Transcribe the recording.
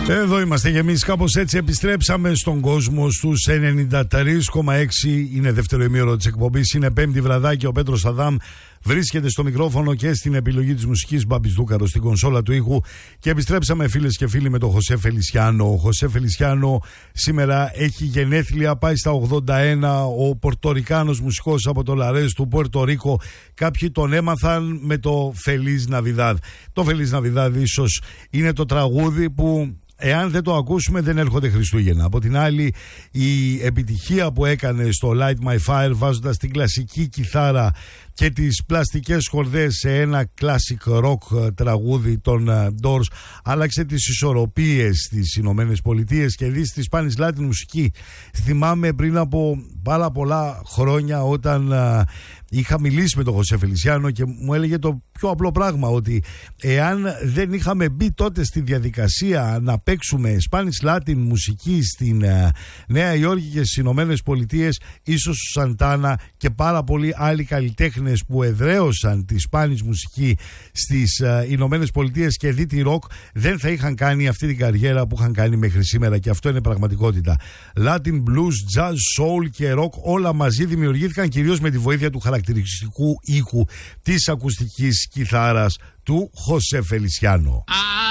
Εδώ είμαστε και εμείς, κάπως έτσι επιστρέψαμε στον κόσμο στους 93,6. Είναι δεύτερο ημίωρο της εκπομπής, είναι πέμπτη βραδάκι. Ο Πέτρος Αδάμ βρίσκεται στο μικρόφωνο και στην επιλογή της μουσικής, Μπάμπης Δούκαρος στην κονσόλα του ήχου. Και επιστρέψαμε, φίλες και φίλοι, με τον Χωσέ Φελισιάνο. Ο Χωσέ Φελισιάνο σήμερα έχει γενέθλια, πάει στα 81. Ο Πορτορικάνος μουσικός από το Λαρές του Πορτορίκο. Κάποιοι τον έμαθαν με το Feliz Navidad. Το Feliz Navidad ίσως είναι το τραγούδι που, εάν δεν το ακούσουμε, δεν έρχονται Χριστούγεννα. Από την άλλη, η επιτυχία που έκανε στο Light My Fire, βάζοντας την κλασική κιθάρα και τις πλαστικές χορδές σε ένα classic rock τραγούδι των Doors, άλλαξε τις ισορροπίες στις Ηνωμένες Πολιτείες και δει στη Spanish Latin μουσική. Θυμάμαι πριν από πάρα πολλά χρόνια, όταν είχα μιλήσει με τον Χωσέ Φελισιάνο και μου έλεγε το πιο απλό πράγμα, ότι εάν δεν είχαμε μπει τότε στη διαδικασία να παίξουμε Spanish Latin μουσική στην Νέα Υόρκη και στις Ηνωμένες Πολιτείες, ίσως ο Σαντάνα και πάρα πολλοί άλλοι καλλιτέχνες που εδραίωσαν τη Spanish μουσική στις Ηνωμένες Πολιτείες και δει τη rock, δεν θα είχαν κάνει αυτή την καριέρα που είχαν κάνει μέχρι σήμερα, και αυτό είναι πραγματικότητα. Latin, blues, jazz, soul και rock όλα μαζί δημιουργήθηκαν κυρίως με τη βοήθεια του χαρακτηριστικού ήχου της ακουστικής κιθάρας του Χωσέ Φελισιάνο.